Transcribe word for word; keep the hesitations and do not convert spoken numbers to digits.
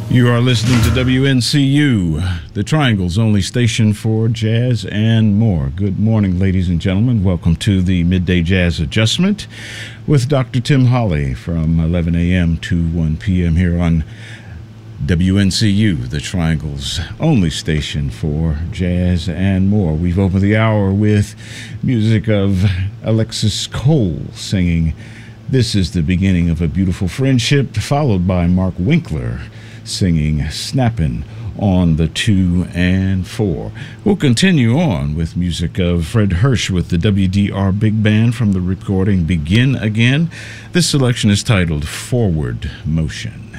You are listening to W N C U, the Triangle's only station for jazz and more. Good morning, ladies and gentlemen. Welcome to the Midday Jazz Adjustment with Doctor Tim Holly from eleven a.m. to one p.m. here on W N C U, the Triangle's only station for jazz and more. We've opened the hour with music of Alexis Cole singing "This is the Beginning of a Beautiful Friendship," followed by Mark Winkler singing "Snappin' on the Two and Four." We'll continue on with music of Fred Hirsch with the W D R Big Band from the recording Begin Again. This selection is titled Forward Motion.